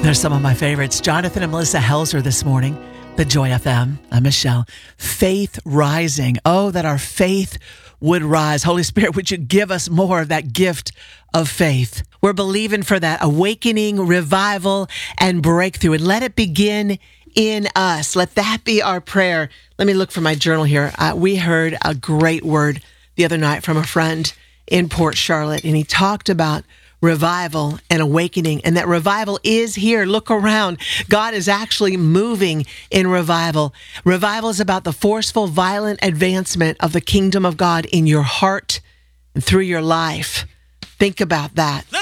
There's some of my favorites. Jonathan and Melissa Helser this morning, the Joy FM. I'm Michelle. Faith rising. Oh, that our faith would rise. Holy Spirit, would you give us more of that gift of faith? We're believing for that awakening, revival, and breakthrough. And let it begin in us. Let that be our prayer. Let me look for my journal here. We heard a great word the other night from a friend in Port Charlotte, and he talked about revival and awakening, and that revival is here. Look around. God is actually moving in revival. Revival is about the forceful, violent advancement of the kingdom of God in your heart and through your life. Think about that.